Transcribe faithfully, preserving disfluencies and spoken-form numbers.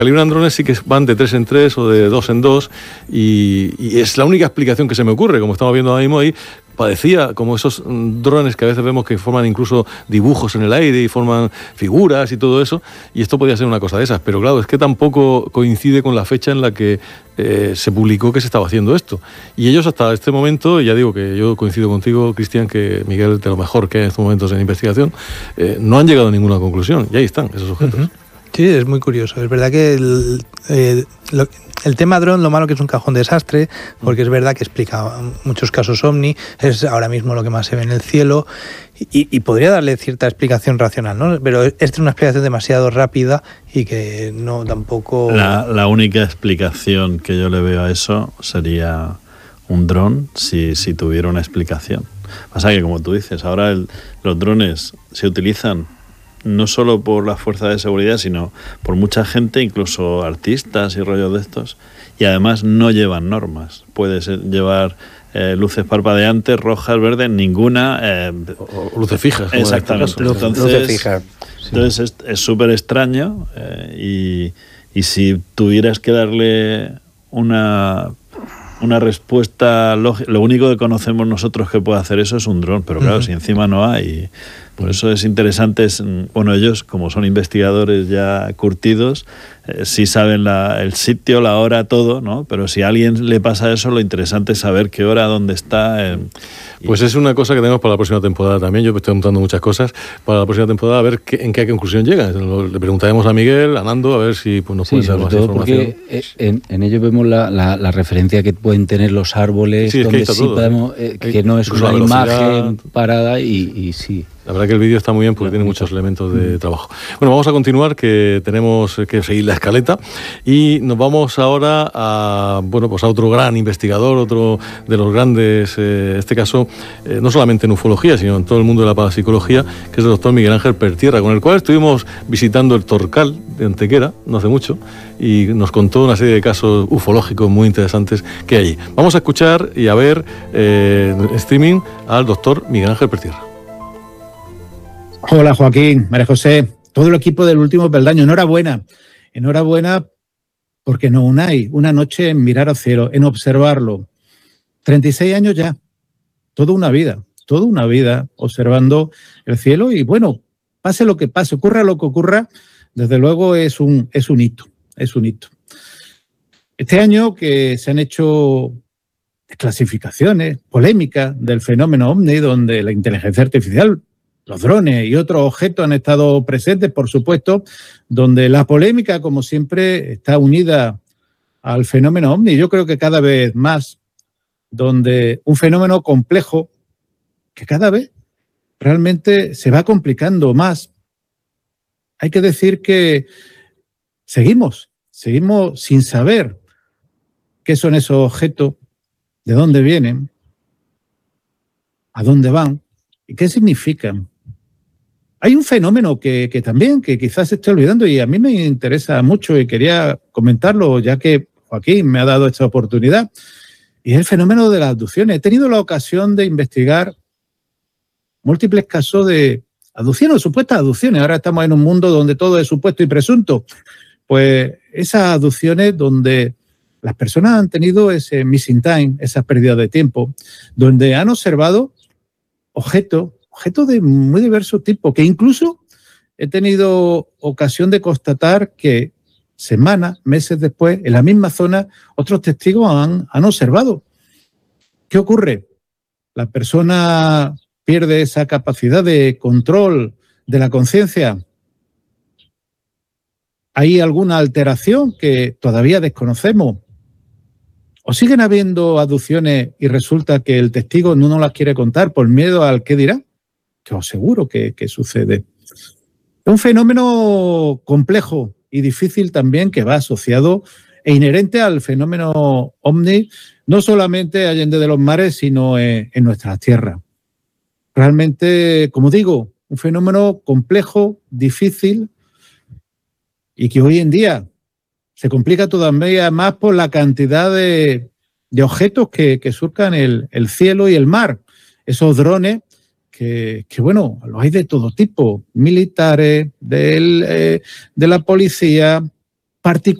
calibran drones sí que van de tres en tres o de dos en dos y, y es la única explicación que se me ocurre, como estamos viendo ahora mismo ahí. Parecía como esos drones que a veces vemos que forman incluso dibujos en el aire y forman figuras y todo eso, y esto podía ser una cosa de esas, pero claro, es que tampoco coincide con la fecha en la que eh, se publicó que se estaba haciendo esto. Y ellos hasta este momento, ya digo que yo coincido contigo, Cristian, que Miguel, de lo mejor que hay en estos momentos en investigación, eh, no han llegado a ninguna conclusión, y ahí están esos objetos. Uh-huh. Sí, es muy curioso. Es verdad que el, eh, lo, el tema dron, lo malo que es un cajón desastre, porque es verdad que explica muchos casos ovni, es ahora mismo lo que más se ve en el cielo, y, y podría darle cierta explicación racional, ¿no? Pero esta es una explicación demasiado rápida y que no tampoco... La, la única explicación que yo le veo a eso sería un dron, si, si tuviera una explicación. Pasa que, como tú dices, ahora el, los drones se utilizan no solo por las fuerzas de seguridad, sino por mucha gente, incluso artistas y rollos de estos, y además no llevan normas. Puedes llevar eh, luces parpadeantes, rojas, verdes, ninguna... Eh, o, o luces fijas. Exactamente. Como en este entonces, luces fijas. Sí. Entonces es súper extraño eh, y, y si tuvieras que darle una... una respuesta lógica. Lo único que conocemos nosotros que puede hacer eso es un dron, pero claro, uh-huh. si encima no hay... Por eso es interesante, es, bueno, ellos como son investigadores ya curtidos, eh, sí saben la, el sitio, la hora, todo, ¿no? Pero si a alguien le pasa eso, lo interesante es saber qué hora, dónde está... Eh, Pues es una cosa que tenemos para la próxima temporada también. Yo estoy montando muchas cosas para la próxima temporada, a ver qué, en qué conclusión llegan. Le preguntaremos a Miguel, a Nando, a ver si pues, nos sí, pueden dar más información. Porque en, en ello vemos la, la, la referencia que pueden tener los árboles, sí, donde sí todo, podemos, eh, que hay, no es una imagen parada y, y sí. La verdad que el vídeo está muy bien porque tiene muchos elementos de trabajo. Bueno, vamos a continuar, que tenemos que seguir la escaleta y nos vamos ahora a, bueno, pues a otro gran investigador, otro de los grandes, eh, en este caso, eh, no solamente en ufología, sino en todo el mundo de la parapsicología, que es el doctor Miguel Ángel Pertierra, con el cual estuvimos visitando el Torcal de Antequera, no hace mucho, y nos contó una serie de casos ufológicos muy interesantes que hay allí. Vamos a escuchar y a ver eh, en streaming al doctor Miguel Ángel Pertierra. Hola Joaquín, María José, todo el equipo del Último Peldaño, enhorabuena, enhorabuena porque no unáis una noche en mirar al cielo, en observarlo. treinta y seis años ya, toda una vida, toda una vida observando el cielo y bueno, pase lo que pase, ocurra lo que ocurra, desde luego es un, es un hito, es un hito. Este año que se han hecho clasificaciones, polémicas del fenómeno ovni, donde la inteligencia artificial, los drones y otros objetos han estado presentes, por supuesto, donde la polémica, como siempre, está unida al fenómeno ovni. Yo creo que cada vez más, donde un fenómeno complejo que cada vez realmente se va complicando más. Hay que decir que seguimos, seguimos sin saber qué son esos objetos, de dónde vienen, a dónde van y qué significan. Hay un fenómeno que, que también, que quizás se esté olvidando y a mí me interesa mucho y quería comentarlo ya que Joaquín me ha dado esta oportunidad, y es el fenómeno de las abducciones. He tenido la ocasión de investigar múltiples casos de abducciones o supuestas abducciones. Ahora estamos en un mundo donde todo es supuesto y presunto. Pues esas abducciones donde las personas han tenido ese missing time, esa pérdida de tiempo, donde han observado objetos, objetos de muy diversos tipos, que incluso he tenido ocasión de constatar que semanas, meses después, en la misma zona, otros testigos han, han observado. ¿Qué ocurre? La persona pierde esa capacidad de control de la conciencia. ¿Hay alguna alteración que todavía desconocemos? ¿O siguen habiendo abducciones y resulta que el testigo no nos las quiere contar por miedo al qué dirá? Que os aseguro que, que sucede. Es un fenómeno complejo y difícil también que va asociado e inherente al fenómeno ovni, no solamente allende de los mares, sino en, en nuestras tierras. Realmente, como digo, un fenómeno complejo, difícil y que hoy en día se complica todavía más por la cantidad de, de objetos que, que surcan el, el cielo y el mar. Esos drones que, que, bueno, los hay de todo tipo, militares, del, eh, de la policía, particular